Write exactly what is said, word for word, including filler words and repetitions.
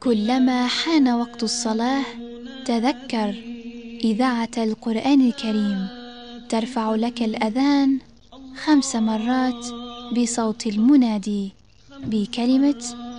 كلما حان وقت الصلاة تذكر إذاعة القرآن الكريم ترفع لك الأذان خمس مرات بصوت المنادي بكلمة